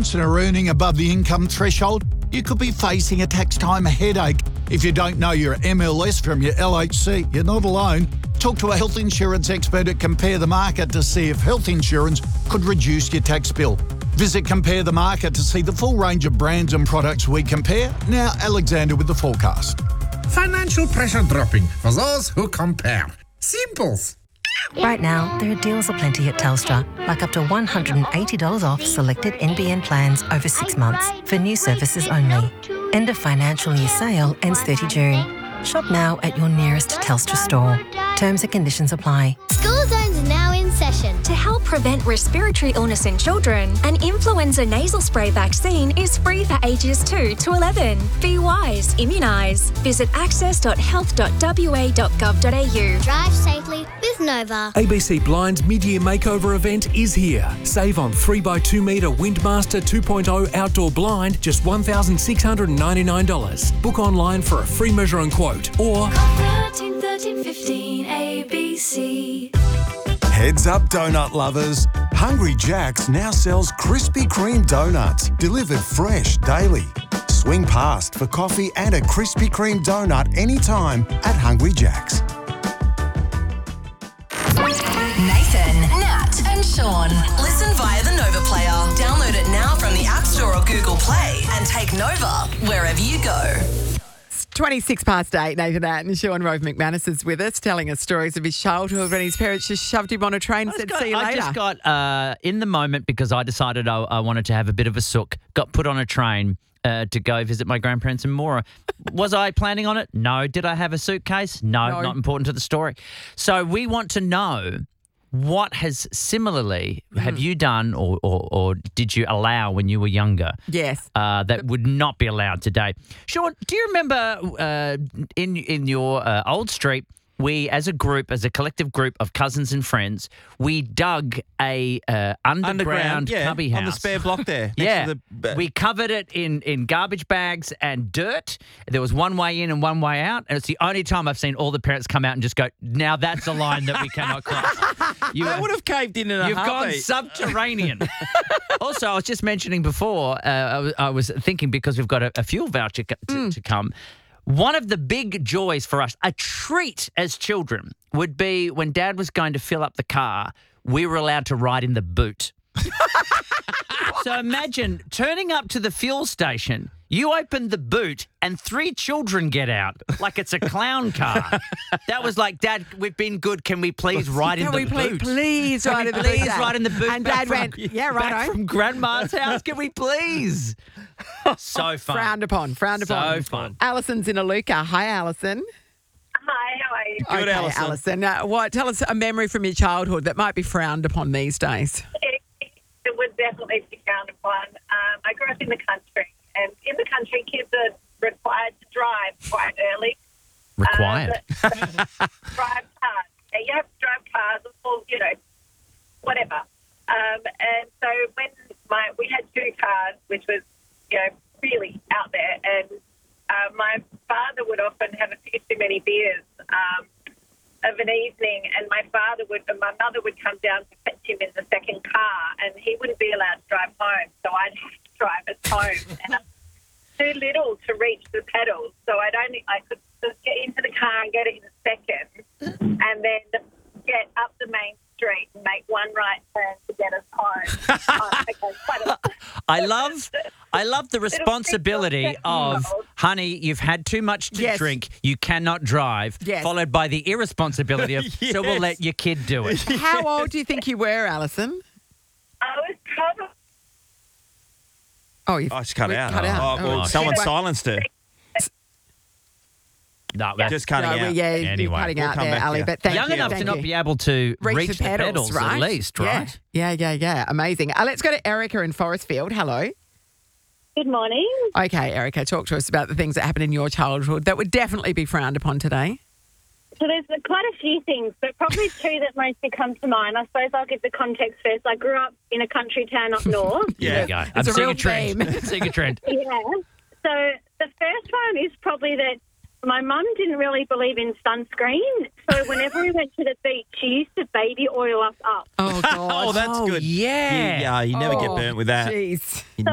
parents and are earning above the income threshold, you could be facing a tax time headache. If you don't know your MLS from your LHC, you're not alone. Talk to a health insurance expert at Compare the Market to see if health insurance could reduce your tax bill. Visit Compare the Market to see the full range of brands and products we compare. Now, Alexander with the forecast. Financial pressure dropping for those who compare. Simples. Right now, there are deals aplenty at Telstra, like up to $180 off selected NBN plans over 6 months for new services only. End of financial year sale ends 30 June. Shop now at your nearest Telstra store. Terms and conditions apply. School zones are now in session. To help prevent respiratory illness in children, an influenza nasal spray vaccine is free for ages 2 to 11. Be wise, immunise. Visit access.health.wa.gov.au. Drive safely with Nova. ABC Blind's mid-year makeover event is here. Save on 3x2 metre Windmaster 2.0 outdoor blind, just $1,699. Book online for a free measure and quote or 13 13 15 ABC. Heads up, donut lovers. Hungry Jack's now sells Krispy Kreme donuts, delivered fresh daily. Swing past for coffee and a Krispy Kreme donut anytime at Hungry Jack's. Nathan, Nat and Sean. Listen via the Nova Player. Download it now from the App Store or Google Play and take Nova wherever you go. 26 past 8, Nathan and Sean Rove McManus is with us, telling us stories of his childhood when his parents just shoved him on a train and said, see you later. I just got, in the moment, because I decided I wanted to have a bit of a sook, got put on a train to go visit my grandparents in Mora. Was I planning on it? No. Did I have a suitcase? No, not important to the story. So we want to know, what has similarly have you done or did you allow when you were younger? Yes. That would not be allowed today. Sean, do you remember in your old street, we as a group, as a collective group of cousins and friends, we dug a underground cubby house. On the spare block there. We covered it in garbage bags and dirt. There was one way in and one way out. And it's the only time I've seen all the parents come out and just go, now that's a line that we cannot cross. They would have caved in a You've gone heartbeat. subterranean. Also, I was just mentioning before, I was thinking, because we've got a fuel voucher to come, one of the big joys for us, a treat as children, would be when Dad was going to fill up the car, we were allowed to ride in the boot. So imagine turning up to the fuel station, you open the boot and 3 children get out like it's a clown car. That was like, Dad, we've been good. Can we please ride in the boot? Please ride in the boot. Please ride in the boot. And Dad went, yeah, right. Back from Grandma's house. Can we please? So fun. Frowned upon. So fun. Alison's in Aluka. Hi, Alison. Hi, how are you? Good, Okay, Alison. Tell us a memory from your childhood that might be frowned upon these days. It would definitely be frowned upon. I grew up in the country, and in the country, kids are required to drive quite early. Required? Drive cars. Yeah, you have to drive cars or, whatever. And so when we had 2 cars, which was, really out there, and my father would often have a few too many beers of an evening, and my mother would come down to fetch him in the second car, and he wouldn't be allowed to drive home, so I'd have to drive us home. And I'm too little to reach the pedals, so I could just get into the car and get it in a second, and then get up the main street and make one right turn to get us home. I love the responsibility of, honey, you've had too much to drink, you cannot drive, followed by the irresponsibility of, so we'll let your kid do it. How old do you think you were, Alison? I was probably... Oh, it's cut out. Oh, someone silenced her. No, just cutting out. Yeah, anyway, cutting out there, Ali. you. But thank Young you. enough to Thank not you. be able to reach the pedals right? at least, right? Yeah. Amazing. Let's go to Erica in Forestfield. Hello. Good morning. Okay, Erica, talk to us about the things that happened in your childhood that would definitely be frowned upon today. So there's quite a few things, but probably 2 that mostly come to mind. I suppose I'll give the context first. I grew up in a country town up north. There you go. I'm seeing a trend. Seeing a trend. Yeah. So the first one is probably that my mum didn't really believe in sunscreen. So whenever we went to the beach, she used to baby oil us up. Oh, God. Oh, that's good. Yeah. You never get burnt with that. Jeez.